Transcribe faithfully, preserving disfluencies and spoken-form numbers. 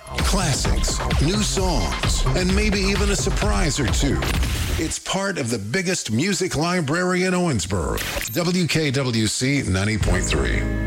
Classics, new songs, and maybe even a surprise or two. It's part of the biggest music library in Owensboro. W K W C ninety point three.